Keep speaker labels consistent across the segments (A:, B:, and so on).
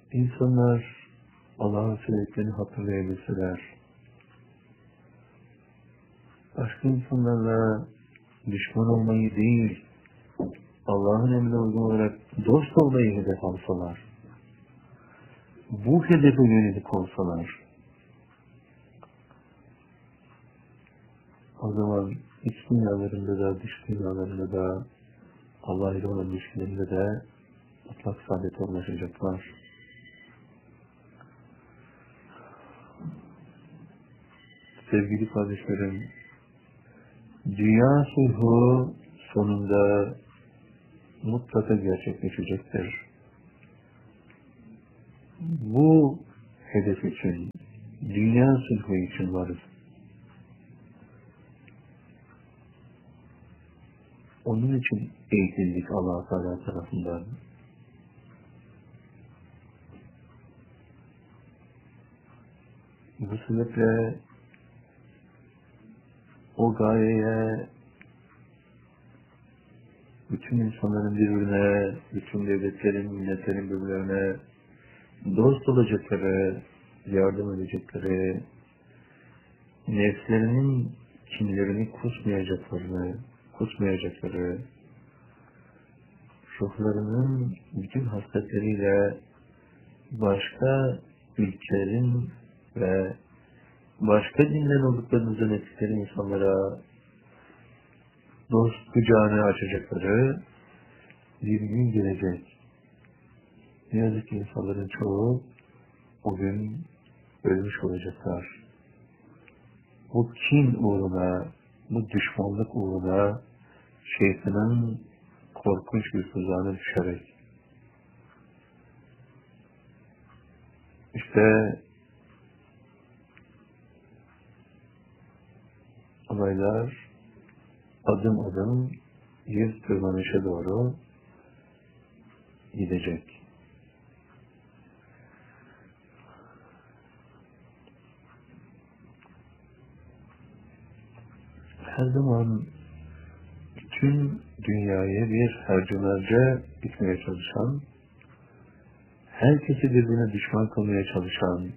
A: İnsanlar Allah'ın sebeplerini hatırlayabilseler, başka insanlarla düşman olmayı değil, Allah'ın emrine uygun olarak dost olmayı hedef alsalar, bu hedefe yönelik olsalar, o zaman iç dünyalarında da, dış dünyalarında da, Allah ile olan ilişkilerinde de mutlak saadete ulaşacaklar. Sevgili kardeşlerim, dünya sulhu sonunda mutlaka gerçekleşecektir. Bu hedef için, dünya sulhu için varız. Onun için eğitildik Allah Teala tarafından. Bu sebeple o gayeye bütün insanların birbirine, bütün devletlerin, milletlerin birbirlerine dost olacakları, yardım edecekleri, nefslerinin kinlerini kusmayacakları, ruhlarının bütün hasletleriyle başka ülkelerin ve başka dinlerin olduklarını zannettikleri insanlara dost kucağını açacakları bir gün gelecek. Ne yazık ki insanların çoğu o gün ölmüş olacaklar. Bu kin uğruna, bu düşmanlık uğruna şeytanın korkunç bir tuzağına düşerek. İşte olaylar adım adım bir tırmanışa doğru gidecek. Her zaman bütün dünyayı bir harcılarca gitmeye çalışan, herkesi birbirine düşman kılmaya çalışan,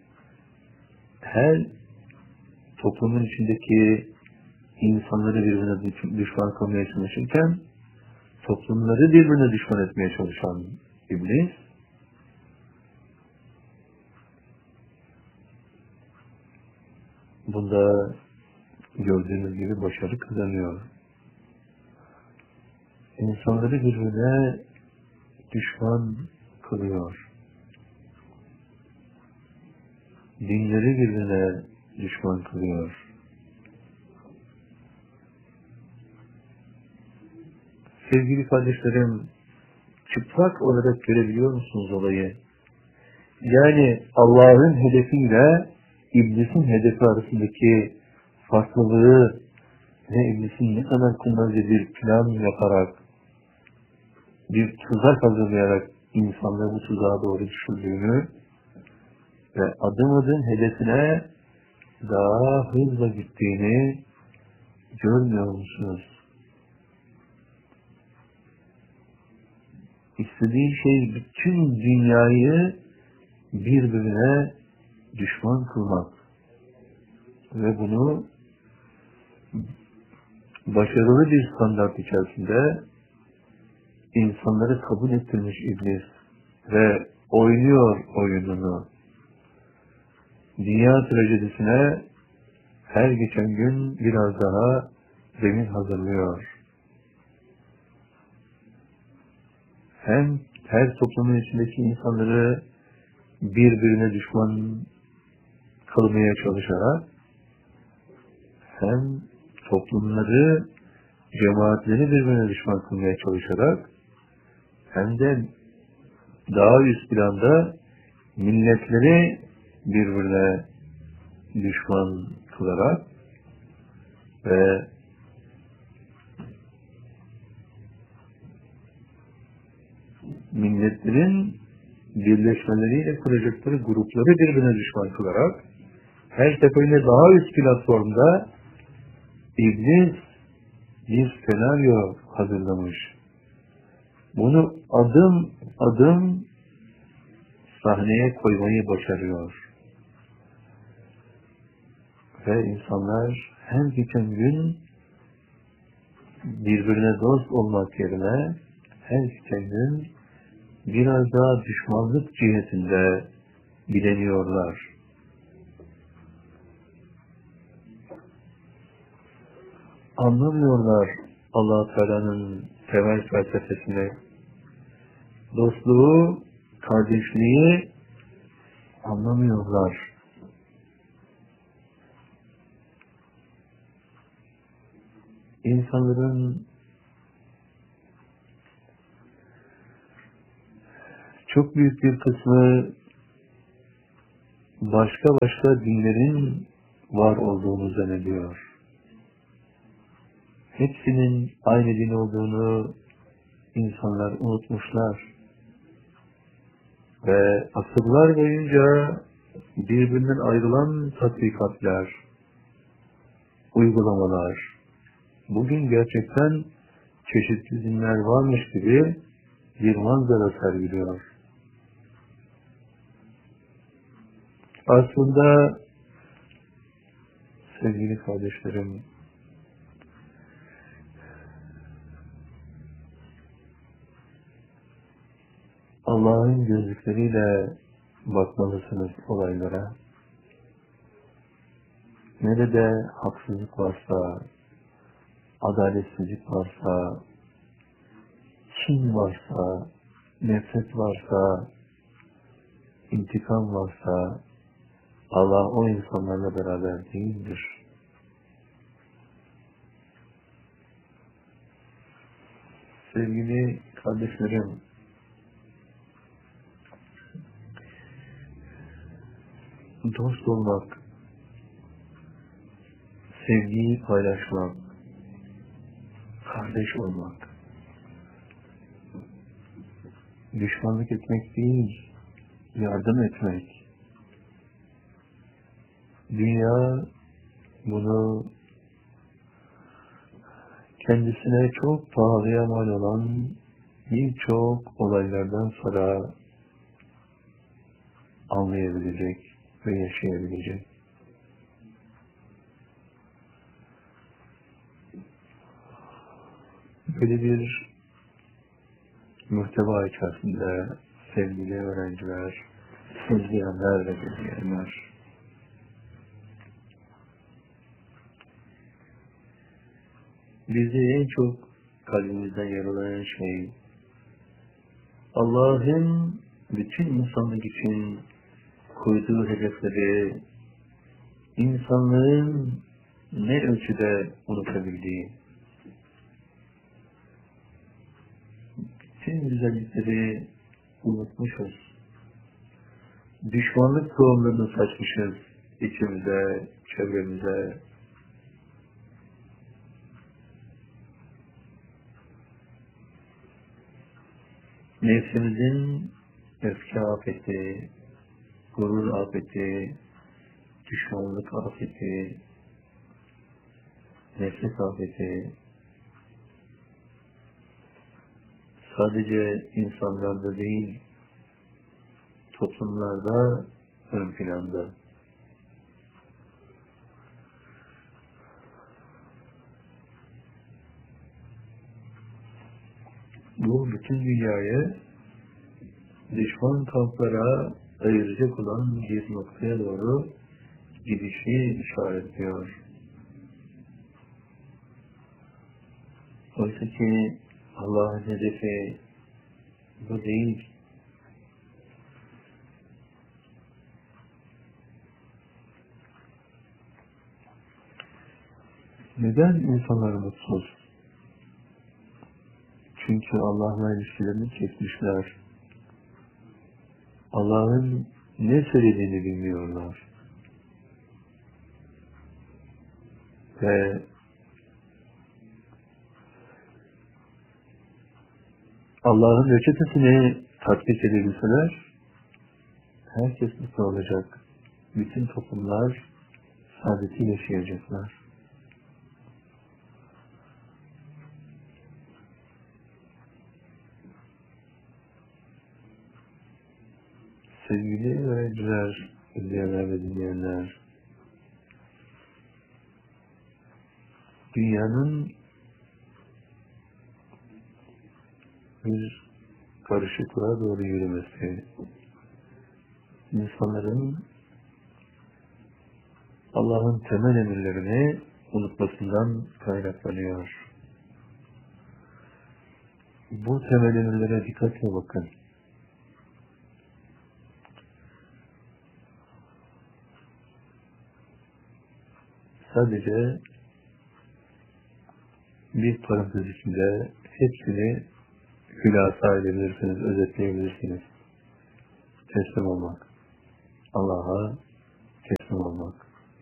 A: her toplumun içindeki insanları birbirine düşman kılmaya çalışırken, toplumları birbirine düşman etmeye çalışan iblis, bunda gördüğünüz gibi başarı kazanıyor. İnsanları birbirine düşman kılıyor. Dinleri birbirine düşman kılıyor. Sevgili kardeşlerim, çıplak olarak görebiliyor musunuz olayı? Yani Allah'ın hedefiyle iblisin hedefi arasındaki farklılığı ve iblisin ne kadar kurnazca bir plan yaparak, bir tuzak hazırlayarak insanları bu tuzağa doğru düşürdüğünü ve adım adım hedefine daha hızla gittiğini görmüyor musunuz? İstediği şey bütün dünyayı birbirine düşman kılmak ve bunu başarılı bir standart içerisinde insanları kabul ettirmiş iblis ve oynuyor oyununu. Dünya trajedisine her geçen gün biraz daha zemin hazırlıyor. Hem her toplumun içindeki insanları birbirine düşman kılmaya çalışarak, hem toplumları, cemaatleri birbirine düşman kılmaya çalışarak, hem de daha üst planda milletleri birbirine düşman kılarak ve milletlerin birleşmeleriyle kuracakları grupları birbirine düşman kılarak her seferinde daha üst platformda iblis bir senaryo hazırlamış. Bunu adım adım sahneye koymayı başarıyor. Ve insanlar hem geçen gün birbirine dost olmak yerine her geçen gün biraz daha düşmanlık cihetinde bileniyorlar. Anlamıyorlar Allah-u Teala'nın temel felsefesini, dostluğu, kardeşliği anlamıyorlar. İnsanların çok büyük bir kısmı başka dinlerin var olduğunu zannediyor. Hepsinin aynı din olduğunu insanlar unutmuşlar. Ve asırlar boyunca birbirinden ayrılan tatbikatlar, uygulamalar, bugün gerçekten çeşitli dinler varmış gibi bir manzara sergiliyor. Aslında sevgili kardeşlerim, Allah'ın gözlükleriyle bakmalısınız olaylara. Nerede haksızlık varsa, adaletsizlik varsa, kin varsa, nefret varsa, intikam varsa, Allah o insanlarla beraber değildir. Sevgili kardeşlerim, dost olmak, sevgiyi paylaşmak, kardeş olmak, düşmanlık etmek değil, yardım etmek. Dünya bunu kendisine çok pahalıya mal olan birçok olaylardan sonra anlayabilecek ve yaşayabilecek. Böyle bir muhteva içerisinde sevgili öğrenciler, izleyenler ve dinleyenler, bizi en çok kalbimizden yaralayan şey, Allah'ın bütün insanlık için koyduğu hedefleri insanlığın ne ölçüde unutabildiği, bütün güzellikleri unutmuşuz. Düşmanlık tohumlarını saçmışız içimize, çevremize. Nefsimizin öfke afeti, gurur afeti, düşmanlık afeti, nefret afeti sadece insanlarda değil, toplumlarda ön planda. Bu bütün dünyayı düşman kamplara ayıracak olan bir noktaya doğru gidişi işaretliyor. Oysa ki Allah'ın hedefi bu değil. Neden insanlar mutsuz? Çünkü Allah'la ilişkilerini kesmişler. Allah'ın ne söylediğini bilmiyorlar. Ve Allah'ın reçetesini tatbik edebilseler, herkes mutlu olacak. Bütün toplumlar saadeti yaşayacaklar. Sevgili öğrenciler, izleyenler ve dinleyenler, dünyanın bir karışıklığa doğru yürümesi, insanların Allah'ın temel emirlerini unutmasından kaynaklanıyor. Bu temel emirlere dikkatle bakın. Sadece bir parantez içinde hepsini hülasa edebilirsiniz, özetleyebilirsiniz. Teslim olmak. Allah'a teslim olmak.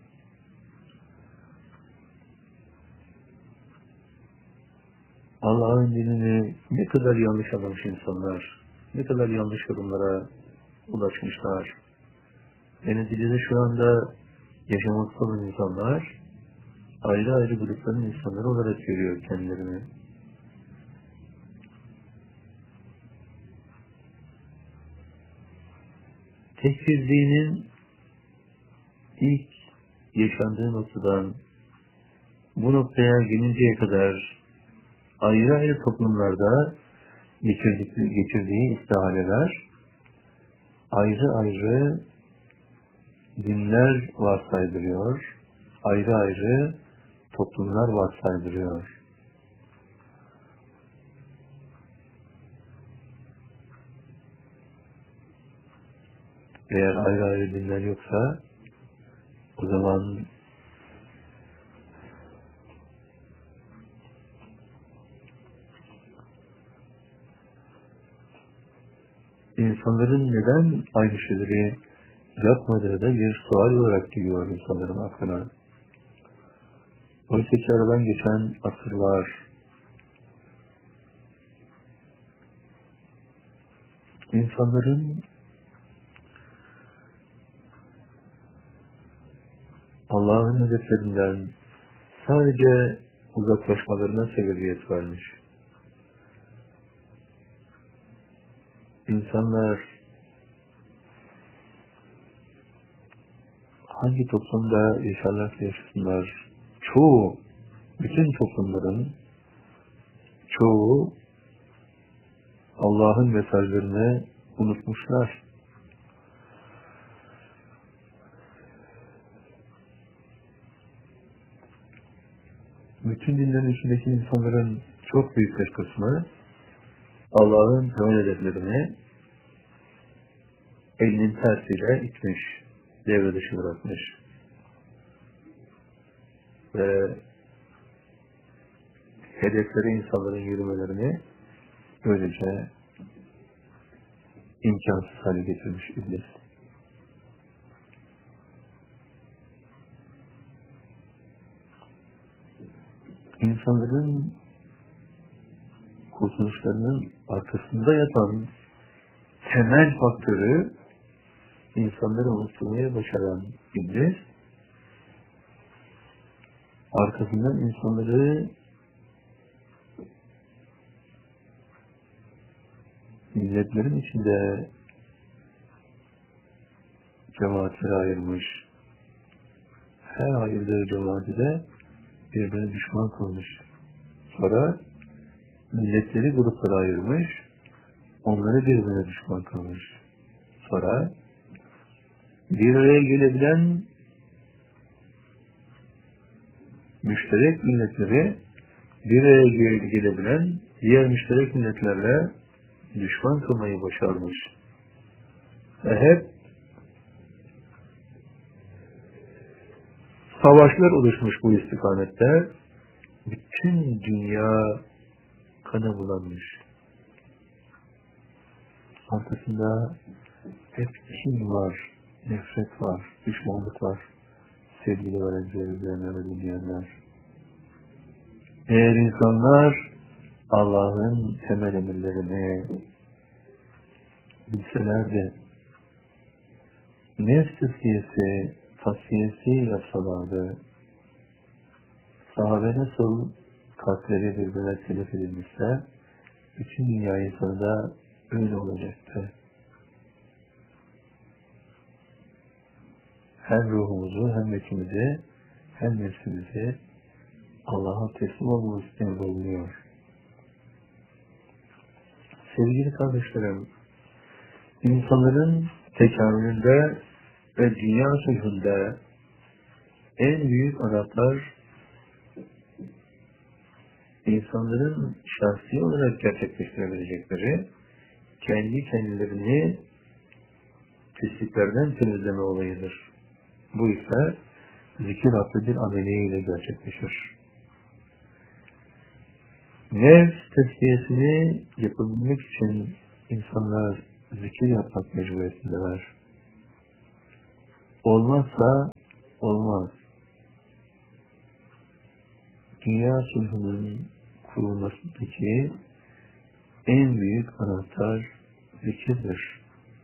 A: Allah'ın dinini ne kadar yanlış anlamış insanlar, ne kadar yanlış yorumlara ulaşmışlar. Venezuela'da şu anda yaşamakta olan insanlar ayrı ayrı grupların insanları olarak görüyor kendilerini. Tekfirliğinin ilk yaşandığı noktadan bu noktaya gelinceye kadar ayrı ayrı toplumlarda geçirdiği istihaleler ayrı ayrı dinler varsaydırıyor, ayrı ayrı toplumlar varsaydırıyor. Eğer ayrı ayrı dinler yoksa o zaman insanların neden aynı şeyleri yapmadığı da bir sual olarak geliyor insanların aklına. Oysa ki aradan geçen asırlar, insanların Allah'ın hedeflerinden sadece uzaklaşmalarına sebebiyet vermiş. İnsanlar hangi toplumda yaşarlarsa yaşasınlar, bütün toplumların çoğu Allah'ın mesajlarını unutmuşlar. Bütün dinlerin içindeki insanların çok büyük bir kısmı Allah'ın temel hedeflerini elinin tersiyle itmiş, devre dışı bırakmış. Ve hedefleri insanların yürümelerini böylece imkansız hale getirmiş iblis. İnsanların kurtuluşlarının arkasında yatan temel faktörü insanları unutturmaya başaran iblis, arkasından insanları milletlerin içinde cemaatlere ayırmış. Her ayırdığı cemaati de birbirine düşman kılmış. Sonra milletleri gruplara ayırmış, onları birbirine düşman kılmış. Sonra bir araya gelebilen müşterek milletleri bir araya gelebilen diğer müşterek milletlerle düşman kılmayı başarmış. Ve hep savaşlar oluşmuş bu istikamette. Bütün dünya kana bulanmış. Arkasında hep kin var, nefret var, düşmanlık var. Sevgili öğrenciler, izleyenler ve dinleyenler. Eğer insanlar Allah'ın temel emirlerini bilselerdi, nefs tasfiyesi yapsalardı, sahabe nasıl kalpleri birbirine telef edilmişse, bütün dünya insanı da öyle olacaktı. hem ruhumuzu, hem nefsimizi, hem nefsimizi Allah'a teslim olmamız için bulunuyor. Sevgili kardeşlerim, insanların tekamülünde ve dünya sulhünde en büyük anahtar, insanların şahsi olarak gerçekleştirebilecekleri kendi kendilerini pisliklerden temizleme olayıdır. Bu ise zikir adlı bir ameliyle gerçekleşir. Nefs tezkiyesini yapabilmek için insanlar zikir yapmak mecburiyetindeler. Olmazsa olmaz. Dünya sulhünün kurulmasındaki en büyük anahtar zikirdir.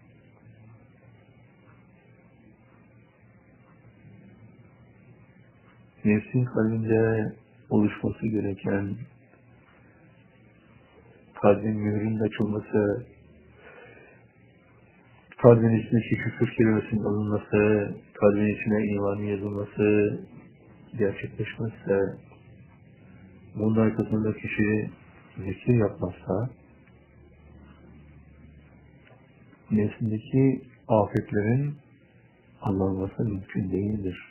A: Nefsin kalbinde oluşması gereken kalbin mührünün açılması, kalbin içindeki küfür kelimesinin alınması, kalbin içine imanın yazılması gerçekleşmezse, bunun arkasında kişi zikir yapmazsa, nefsindeki afetlerin anlanması mümkün değildir.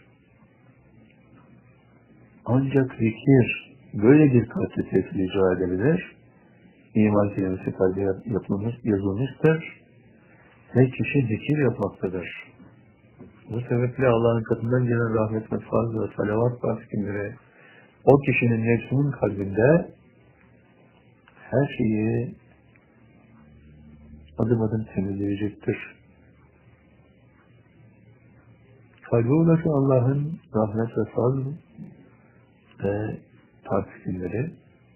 A: Ancak zikir böyle bir kalpte tesir icra edebilir. İman kelimesi kalbe yazılmıştır ve kişi zikir yapmaktadır. Bu sebeple Allah'ın katından gelen rahmet ve fazl ve salavat bahşişleri o kişinin nefsinin kalbinde her şeyi adım adım temizleyecektir. Kalbe ulaşan Allah'ın rahmet ve fazl ve takdirleri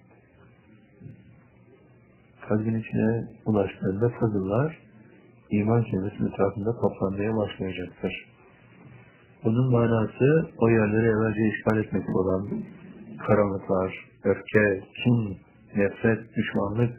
A: kalbin içine ulaştığında fazıllar iman kelimesinin etrafında toplanmaya başlayacaktır. Bunun manası o yerleri evvelce işgal etmekte olan karanlıklar, öfke, kin, nefret, düşmanlık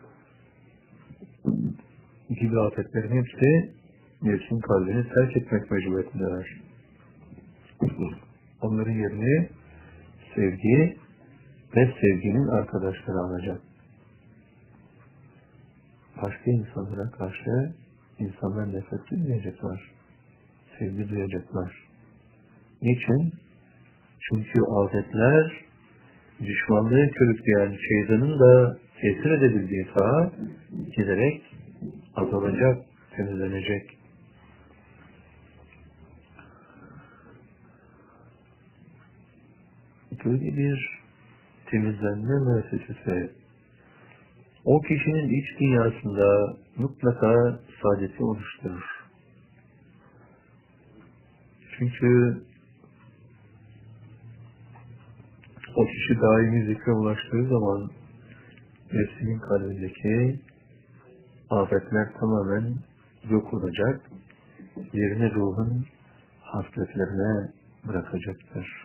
A: gibi afetlerin hepsi nefsin kalbini terk etmek mecburiyetindeler. Onların yerini sevgi ve sevginin arkadaşları alacak. Başka insanlara karşı insanlar nefret duymayacaklar, sevgi duyacaklar. Niçin? Çünkü afetler düşmanlığı körükleyen şeytanın da tesir edebildiği saha giderek azalacak, temizlenecek. Böyle bir temizlenme müessesesi o kişinin iç dünyasında mutlaka saadeti oluşturur. Çünkü o kişi daimi zikre ulaştığı zaman nefsinin kalbindeki afetler tamamen yok olacak, yerini ruhun hasletlerine bırakacaktır.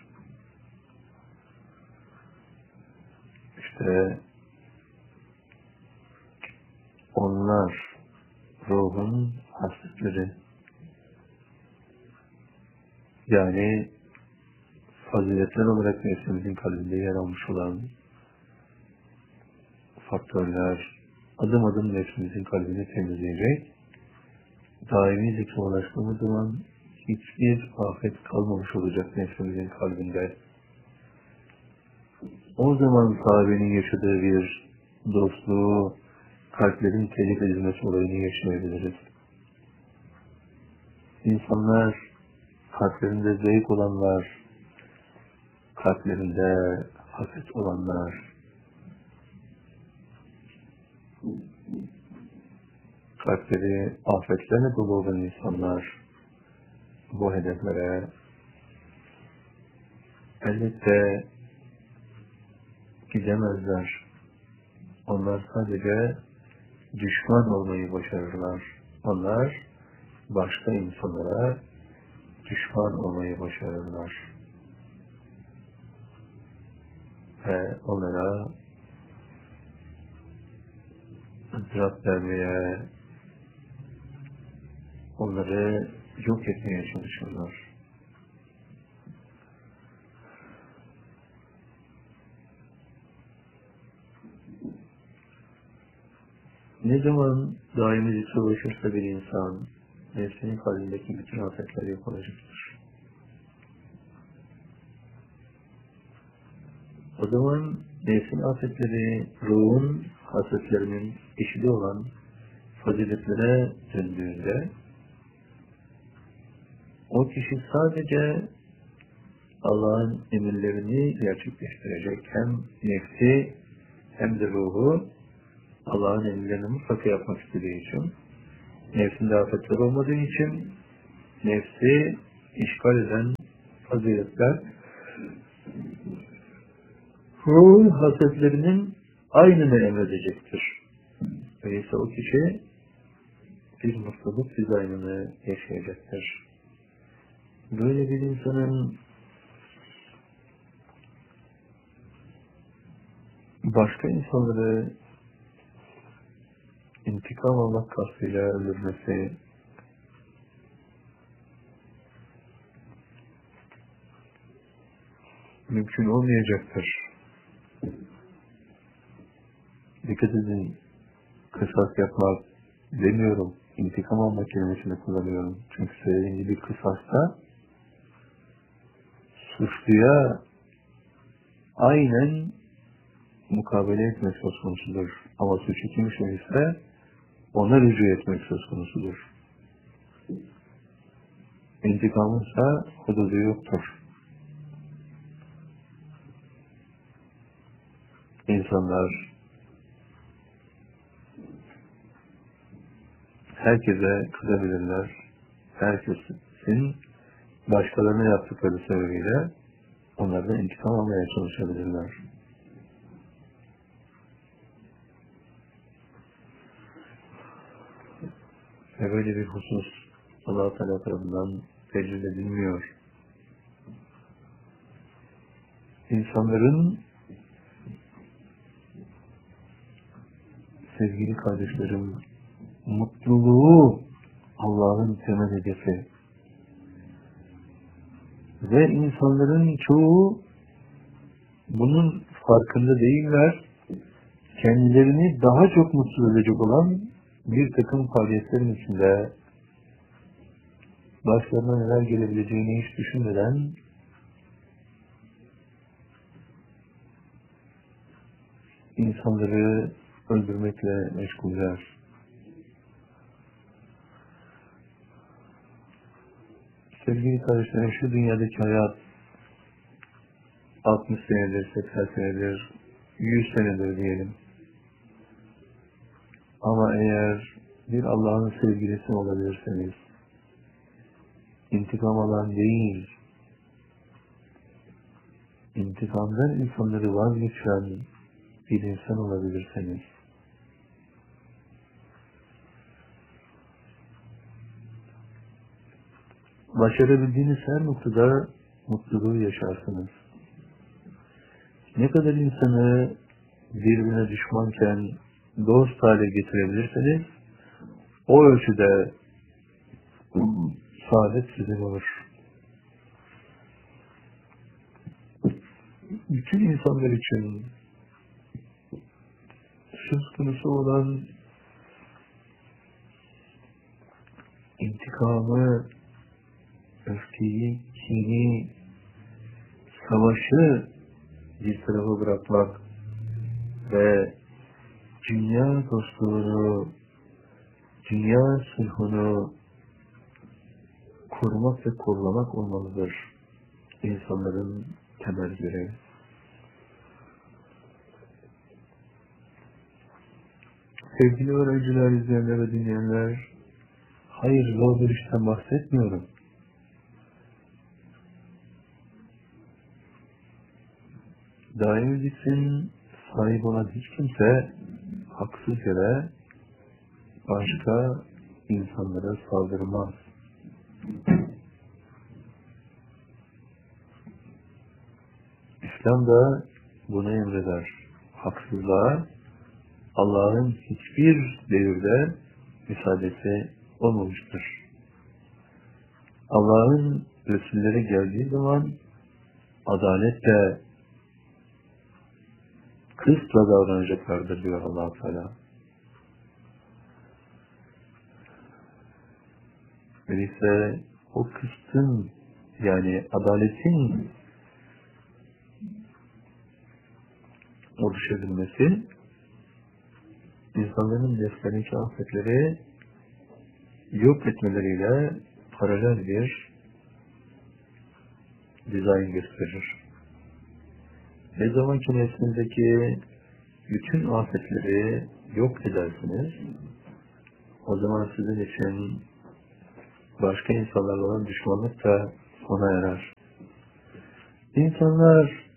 A: İşte onlar ruhun hasletleri, yani faziletler olarak nefsimizin kalbinde yer almış olan faktörler adım adım nefsimizin kalbini temizleyecek. Daimi zikre ulaştığımız zaman hiçbir afet kalmamış olacak nefsimizin kalbinde. O zaman sahabenin yaşadığı bir dostluğu, kalplerin telif edilmesi olayını yaşayabiliriz. İnsanlar, kalplerinde zevk olanlar, kalplerinde haset olanlar, kalpleri afetlerle dolu olan insanlar bu hedeflere elbette gidemezler. Onlar sadece düşman olmayı başarırlar. Onlar başka insanlara düşman olmayı başarırlar. Ve onlara ızdırap vermeye, onları yok etmeye çalışırlar. zaman daimi zikre ulaşırsa bir insan, nefsinin kalbindeki bütün afetler yok olacaktır. O zaman nefsin afetleri, ruhun hasretlerinin eşili olan faziletlere döndüğünde, o kişi sadece Allah'ın emirlerini gerçekleştirecek. Hem nefsi hem de ruhu Allah'ın emirlerini mutlaka yapmak istediği için, nefsinde afetler olmadığı için, nefsi işgal eden faziletler ruhun hasretlerinin aynını emredecektir. Öyleyse o kişi bir mutluluk dizaynını yaşayacaktır. Böyle bir insanın başka insanları intikam almak kastıyla öldürmesi, mümkün olmayacaktır. Dikkat edin, kısas yapmak demiyorum, intikam almak kelimesini kullanıyorum. Çünkü söylediğim gibi kısasta suçluya aynen mukabele etmek söz konusudur. Ama suçu kim işlemişse ona rücu etmek söz konusudur. İntikamınsa hududu yoktur. İnsanlar herkese kızabilirler. Herkesin başkalarına yaptıkları sebebiyle onlardan intikam almaya çalışabilirler. Ve böyle bir husus Allah-u Teala tarafından tecrübe edilmiyor. İnsanların, sevgili kardeşlerim, mutluluğu Allah'ın temel hedefi. Ve insanların çoğu bunun farkında değiller. Kendilerini daha çok mutsuz edecek olan bir takım faaliyetlerin içinde başlarına neler gelebileceğini hiç düşünmeden insanları öldürmekle meşguller. Sevgili kardeşlerim, şu dünyadaki hayat 60 senedir, 80 senedir, 100 senedir diyelim. Ama eğer bir Allah'ın sevgilisi olabilirseniz, intikam alan değil, intikamdan insanları vazgeçiren bir insan olabilirseniz, başarabildiğiniz her noktada mutluluğu yaşarsınız. Ne kadar insanı birbirine düşmanken dost hale getirebilirseniz, o ölçüde saadet sizin olur. Bütün insanlar için söz konusu olan intikamı, öfkeyi, kini, savaşı bir tarafa bırakmak ve dünya dostluğunu, dünya sulhunu korumak ve kollamak olmalıdır insanların temel görevi. Sevgili öğrenciler, izleyenler ve dinleyenler, hayır, zor bir işten bahsetmiyorum. Daimi zikrin sahibi olan hiç kimse haksız yere başka insanlara saldırmaz. İslam da bunu emreder. Haksızlığa Allah'ın hiçbir devirde müsaadesi olmamıştır. Allah'ın Resulleri geldiği zaman adaletle, kısla davranacaklardır diyor Allah-u Teala. Öyleyse o kıstın, yani adaletin oluşabilmesi, insanların nefslerindeki afetleri yok etmeleriyle paralel bir dizayn gösterir. Ne zaman ki nefsinizdeki bütün afetleri yok edersiniz, o zaman sizin için başka insanlarla olan düşmanlık da sona erer. İnsanlar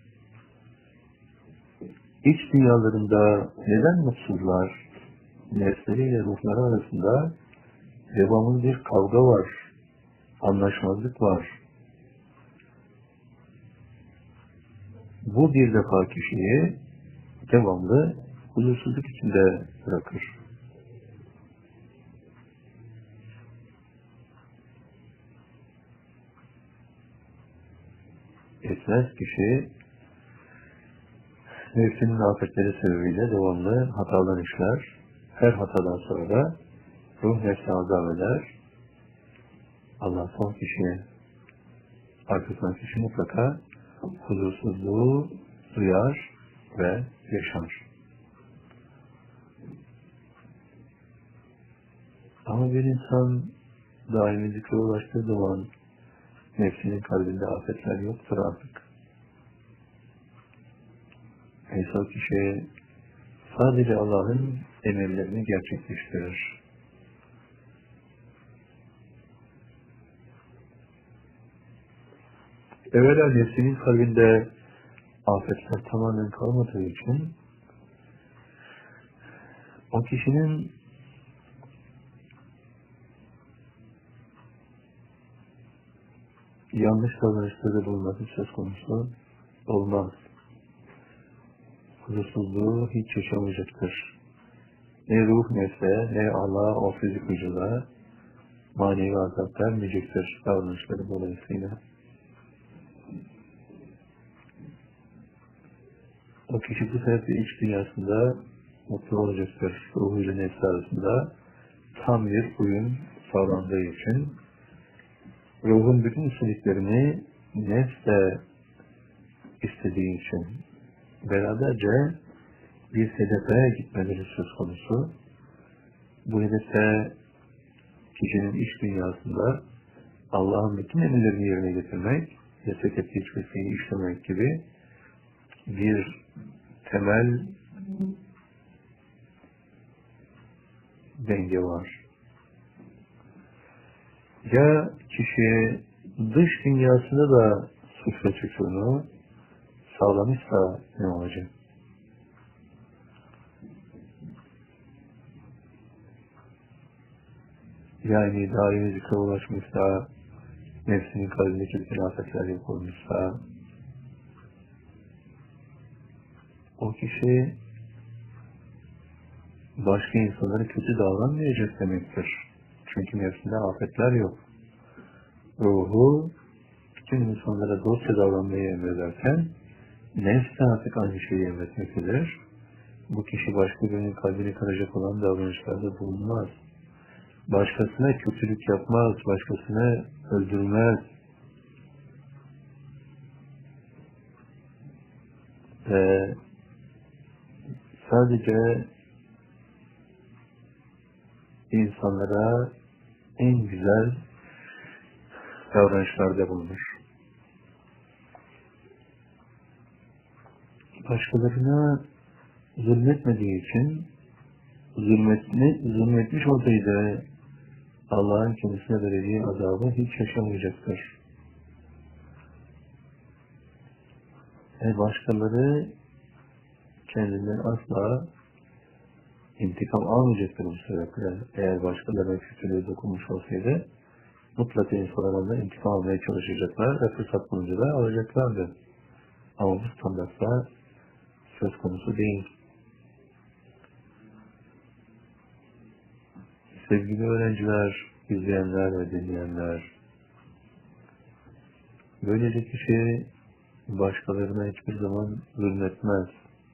A: iç dünyalarında neden mutsuzlar? Nefsleriyle ruhları arasında devamlı bir kavga var, anlaşmazlık var. Bu bir defa kişiyi devamlı huzursuzluk içinde bırakır. Etmez kişi nefsinin afetleri sebebiyle devamlı hatalar işler. Her hatadan sonra da ruh nefsi azap eder. Allah son kişiye, arkasından kişi mutlaka huzursuzluğu duyar ve yaşar. Ama bir insan daimi zikre ulaştığı zaman nefsinin kalbinde afetler yoktur artık. Neyse o kişi sadece Allah'ın emirlerini gerçekleştirir. Evvela nefsinin kalbinde afetler tamamen kalmadığı için o kişinin yanlış davranışlarda bulunması söz konusu olmaz. Huzursuzluğu hiç yaşamayacaktır. Ne ruh nefse, ne Allah o fizik vücuda manevi azap vermeyecektir davranışları dolayısıyla. O kişi bu sebeple iç dünyasında mutlu olacaktır. Ruhuyla nefsi arasında tam bir uyum sağlandığı için ruhun bütün istediklerini nefs de istediği için beraberce bir hedefe gitmeleri söz konusu. Bu hedefte kişinin iç dünyasında Allah'ın bütün emirlerini yerine getirmek, yasak ettiği hiçbir şeyi işlemek gibi bir temel denge var. Ya kişi dış dünyasında da suç ve suçunu sağlamışsa ne olacak? Yani daimi zikre ulaşmışsa, nefsinin kalbindeki bütün afetler yok olmuşsa, o kişi başka insanlara kötü davranmayacak demektir. Çünkü nefsinde afetler yok. Ruhu bütün insanlara dostça davranmayı emrederken nefs de artık aynı şeyi emretmektedir. Bu kişi başka birinin kalbini kıracak olan davranışlarda bulunmaz. Başkasına kötülük yapmaz, başkasını öldürmez. Ve sadece insanlara en güzel davranışlarda bulunur. Başkalarına zulmetmediği için zulmetmiş olsaydı Allah'ın kendisine vereceği azabı hiç yaşamayacaktır. Başkaları kendinden asla intikam almayacaktır bu sebeple. Eğer başkalarına kötülüğü dokunmuş olsaydı mutlaka insanlardan intikam almaya çalışacaklar ve fırsat bulunca da alacaklardı. Ama bu standartlar söz konusu değil. Sevgili öğrenciler, izleyenler ve dinleyenler, böylece kişi başkalarına hiçbir zaman zulmetmez.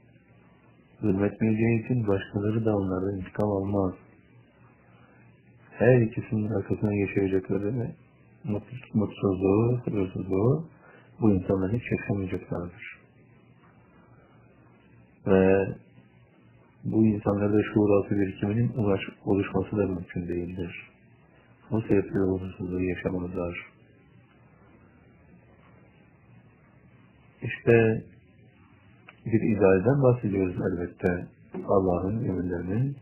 A: Zulmetmeyeceği için başkaları da onlardan intikam almaz. her ikisinin arkasına yaşayacakları mutsuzluğu, huzursuzluğu bu insanlar hiç yaşamayacaklardır. Ve bu insanlarda şuur altı birikiminin oluşması da mümkün değildir. Bu sebeple huzursuzluğu yaşamalılar. İşte bir idealden bahsediyoruz elbette. Allah'ın emirlerinin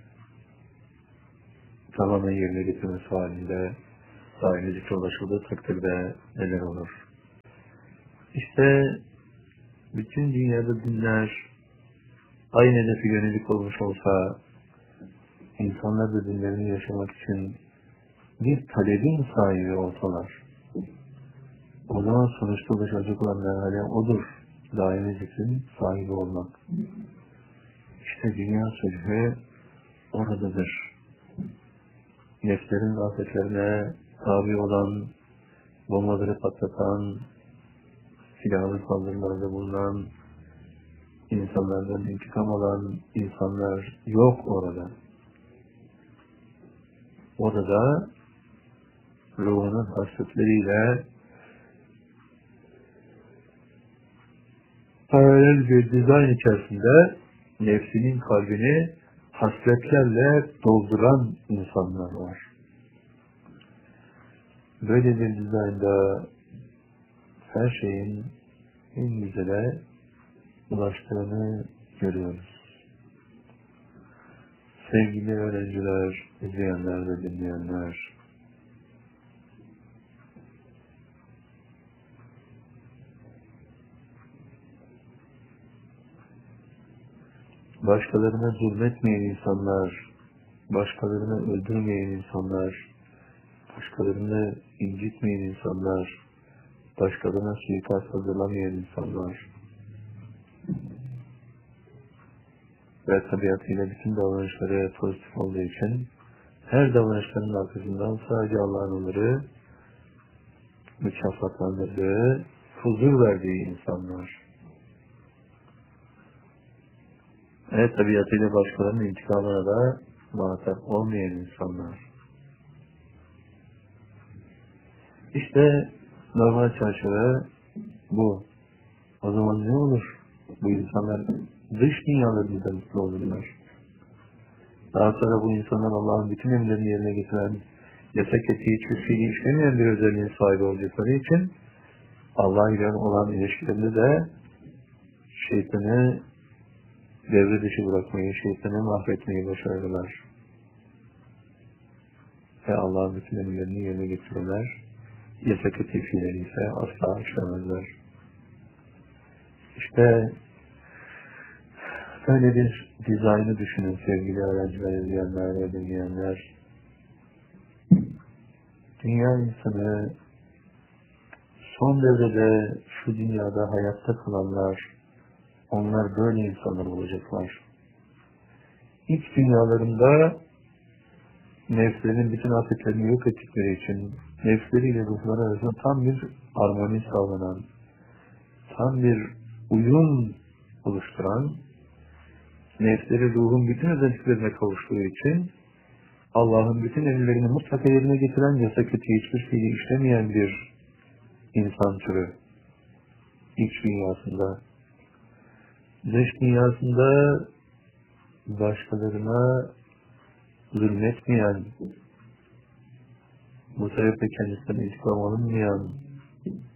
A: tamamen yerine getirmesi halinde daimi zikre ulaşıldığı takdirde neler olur? İşte bütün dünyada dinler aynı hedefe yönelik olmuş olsa, insanlar da dinlerini yaşamak için bir talebin sahibi olsalar, o zaman sonuçta ulaşacak olan merhale odur. Daimi zikrin sahibi olmak. İşte dünya sözü oradadır. Nefslerin afetlerine tabi olan, bombaları patlatan, silahlı saldırılarda bulunan, insanlardan intikam alan insanlar yok orada. Orada ruhunun hasretleriyle paralel bir dizayn içerisinde nefsinin kalbini hasretlerle dolduran insanlar var. Böyle bir dizaynda her şeyin en güzele ulaştığını görüyoruz. Sevgili öğrenciler, izleyenler ve dinleyenler, başkalarına zulmetmeyen insanlar, başkalarını öldürmeyen insanlar, başkalarını incitmeyen insanlar, başkalarına suikast hazırlamayan insanlar ve tabiatıyla bütün davranışları pozitif olduğu için her davranışların arkasından sadece Allah'ın onları mükafatlandırdığı, huzur verdiği insanlar. Evet, tabiatıyla başkalarının intikamına da muhatap olmayan insanlar. İşte normal çerçeve bu. O zaman ne olur? Bu insanlar dış dünyalarında mutlu olurlar. Daha sonra bu insanlar Allah'ın bütün emirlerini yerine getiren, yasak ettiği hiçbir şeyi işlemeyen bir özelliğin sahibi olacakları için Allah ile olan ilişkilerinde de şeytanı devre dışı bırakmayı, şeytanı mahvetmeyi başarırlar. Ve Allah'ın bütün emirlerini yerine getirirler. Yasak ettiği fiilleri ise asla işlemezler. İşte böyle bir dizaynı düşünün sevgili öğrenciler, izleyenler ve dinleyenler. Dünya insanı son devrede şu dünyada hayatta kalanlar, onlar böyle insanlar olacaklar. İç dünyalarında nefslerin bütün afetlerini yok ettikleri için nefsleriyle ruhları arasında tam bir harmoni sağlanan, tam bir uyum oluşturan, nefsleri ruhun bütün özelliklerine kavuştuğu için Allah'ın bütün emirlerini mutlaka yerine getiren, yasak ettiği hiçbir şeyi işlemeyen bir insan türü iç dünyasında. Dış dünyasında başkalarına zulmetmeyen, bu sebeple kendisinden intikam alınmayan,